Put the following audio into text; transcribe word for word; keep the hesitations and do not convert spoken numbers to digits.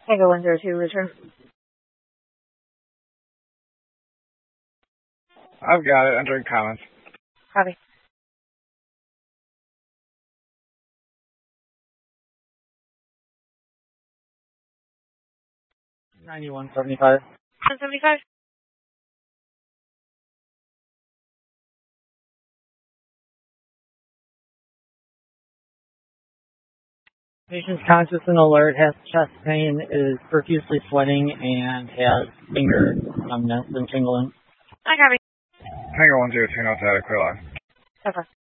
Tango one zero two, return. I've got it. Entering comments. Copy. ninety-one seventy-five. one seventy-five. Patient's conscious and alert, has chest pain, is profusely sweating, and has finger numbness and tingling. I copy. Tango one zero two, no static, clear line. Okay.